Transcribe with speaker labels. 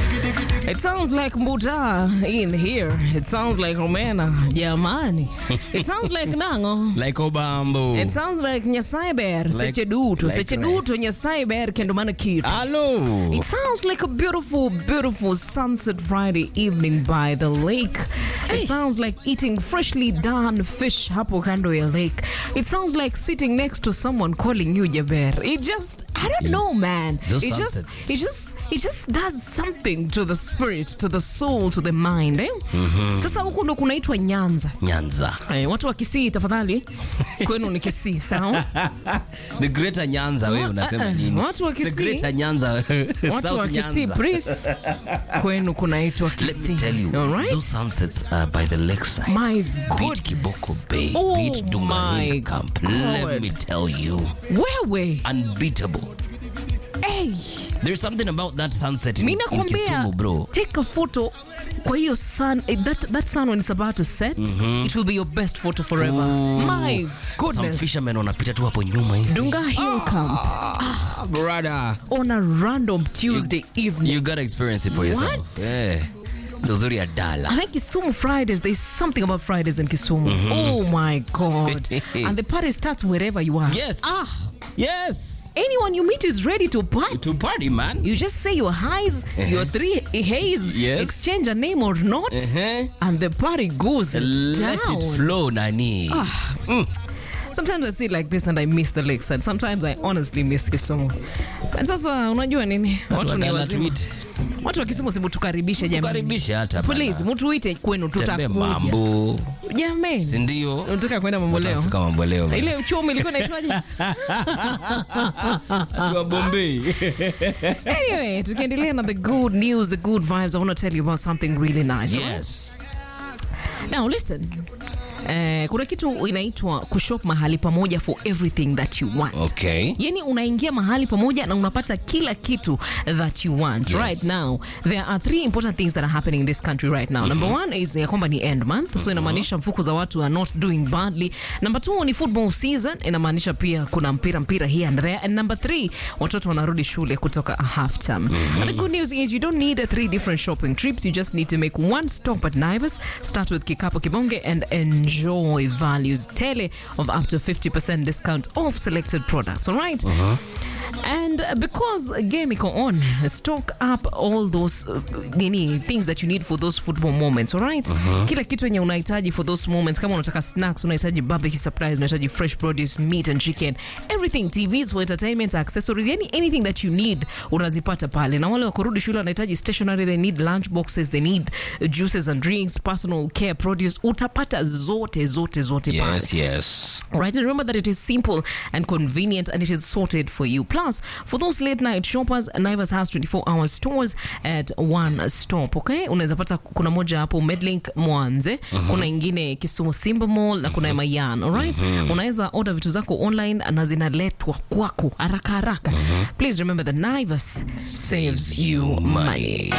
Speaker 1: It sounds like Mbuta in here. It sounds like Romena, Jamani. It sounds like Nango.
Speaker 2: Like Obambo.
Speaker 1: It sounds like Nyasaiber, Secheduto, Secheduto, Nyasaiber, Kendomana Kir.
Speaker 2: Hello.
Speaker 1: It sounds like a beautiful, beautiful sunset Friday evening by the lake. It sounds like eating freshly done fish hapo kando ya lake. It sounds like sitting next to someone calling you Jaber. It just, I don't know, man. It just does something to the spirit, to the soul, to the mind, eh? Sasa huko ndo kunaitwa Nyanza.
Speaker 2: Nyanza.
Speaker 1: Watu wa Kisii tafadhali. Kwenu ni Kisii, sawa?
Speaker 2: The Greater Nyanza wewe unasema nini?
Speaker 1: Watu wa Kisii.
Speaker 2: The Greater Nyanza.
Speaker 1: Watu wa Kisii, please. Kwenu kunaitwa Kisii.
Speaker 2: Let me tell you,
Speaker 1: all right?
Speaker 2: those sunsets by the lakeside.
Speaker 1: My
Speaker 2: Beat Kiboko Bay, beat Dunga Camp. Let me tell you.
Speaker 1: Wewe.
Speaker 2: Unbeatable.
Speaker 1: Hey.
Speaker 2: There's something about that sunset in Kisumu, bro.
Speaker 1: Take a photo kwa hiyo sun, that sun when it's about to set, it will be your best photo forever. My goodness.
Speaker 2: Some fishermen wanapita tu hapo nyuma hivi.
Speaker 1: Dunga Hill Camp.
Speaker 2: Brother.
Speaker 1: On a random Tuesday evening.
Speaker 2: You gotta experience it for yourself.
Speaker 1: What?
Speaker 2: Yeah. Uzuri ya Dala.
Speaker 1: I think Kisumu Fridays, there's something about Fridays in Kisumu. Oh my God. And the party starts wherever you are.
Speaker 2: Yes. Yes.
Speaker 1: Anyone you meet is ready to party.
Speaker 2: To party, man.
Speaker 1: You just say your highs, your three hays,
Speaker 2: Yes.
Speaker 1: exchange a name or not, and the party goes
Speaker 2: Let
Speaker 1: down.
Speaker 2: it flow, Nani.
Speaker 1: Sometimes I see like this and I miss the lakeside. Sometimes I honestly miss Kisumu. And sasa unajua nini? Watu ni wazima. Watu wa Kisumu sibu tukaribishe jamani.
Speaker 2: Tukaribishe hata bana.
Speaker 1: Please, mtuite kwenu tutakuja.
Speaker 2: Mambo.
Speaker 1: Jamani.
Speaker 2: Si ndio?
Speaker 1: Unataka kwenda mambo leo?
Speaker 2: Tutafika mambo leo.
Speaker 1: Ile uchomi ilikuwa inaitwaje?
Speaker 2: Kwa Bombay.
Speaker 1: Anyway, tukiendelea na the good news, the good vibes, I want to tell you about something really nice.
Speaker 2: Yes.
Speaker 1: Now listen. Kuna kitu inaitwa kushop mahali pamoja for everything that you want.
Speaker 2: Okay.
Speaker 1: Yani unaingia mahali pamoja na unapata kila kitu that you want.
Speaker 2: Yes.
Speaker 1: Right now, there are three important things that are happening in this country right now. Number one is ya kwamba ni end month. So inamaanisha mfuko za watu are not doing badly. Number two ni football season. Inamaanisha pia kuna mpira here and there. And number three, watoto wanarudi shule kutoka a half term. And the good news is you don't need 3 different shopping trips. You just need to make one stop at Naivas. Start with Kikapo Kibonge and enjoy values tele of up to 50% discount off selected products. All right. And because game iko on, stock up all those things that you need for those football moments. All right. Kila kitu yenye unahitaji for those moments. Kama unataka snacks, unahitaji barbecue supplies, unahitaji fresh produce, meat and chicken, everything, TVs for entertainment, accessories, anything that you need unazipata pale. Na wale wakurudi shule wanahitaji stationery, they need lunch boxes, they need juices and drinks, personal care produce, utapata zote pale.
Speaker 2: Yes.
Speaker 1: Right, and remember that it is simple and convenient and it is sorted for you. Plus, for those late night shoppers, Naivas has 24-hour stores at one stop, okay? Unaweza pata kuna moja hapo Medlink Mwanze, kuna ingine Kisumu Simba Mall na kuna Mayan, all right? Unaweza order vitu zako online na zinaletwa kwako haraka. Please remember that Naivas saves you money.